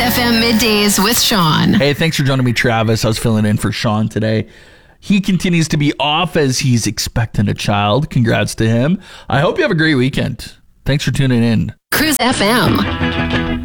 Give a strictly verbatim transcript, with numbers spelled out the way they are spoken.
F M Middays with Sean. Hey, thanks for joining me, Travis. I was filling in for Sean today. He continues to be off as he's expecting a child. Congrats to him. I hope you have a great weekend. Thanks for tuning in. Cruise F M.